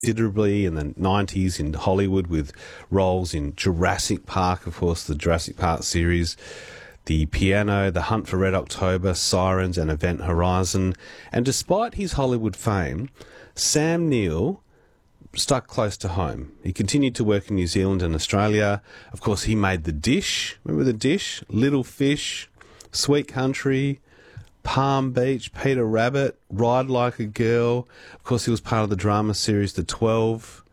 considerably in the 90s in Hollywood with roles in Jurassic Park, of course, the Jurassic Park series, The Piano, The Hunt for Red October, Sirens and Event Horizon. And despite his Hollywood fame, Sam Neill stuck close to home. He continued to work in New Zealand and Australia. Of course, he made The Dish. Remember The Dish? Little Fish, Sweet Country, Palm Beach, Peter Rabbit, Ride Like a Girl. Of course, he was part of the drama series The 12.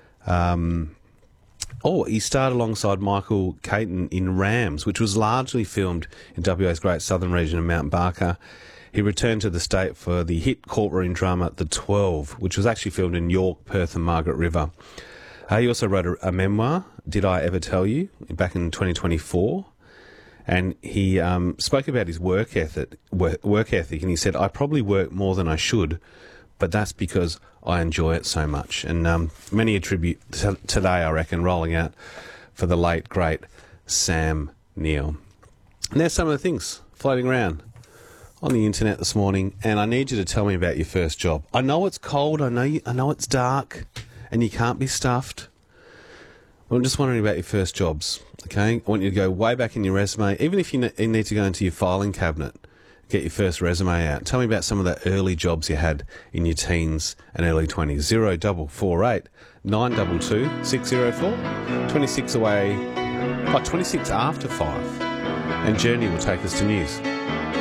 He starred alongside Michael Caton in Rams, which was largely filmed in WA's Great Southern region of Mount Barker. He returned to the state for the hit courtroom drama The 12, which was actually filmed in York, Perth and Margaret River. He also wrote a memoir, Did I Ever Tell You, back in 2024. And he spoke about his work ethic, and he said, I probably work more than I should, but that's because I enjoy it so much. And many a tribute today, I reckon, rolling out for the late, great Sam Neill. And there's some of the things floating around on the internet this morning, and I need you to tell me about your first job. I know it's cold, I know it's dark, and you can't be stuffed. I'm just wondering about your first jobs, okay? I want you to go way back in your resume, even if you need to go into your filing cabinet, get your first resume out. Tell me about some of the early jobs you had in your teens and early 20s. 0448 922 604. 26 away, 26 after 5. And Journey will take us to news.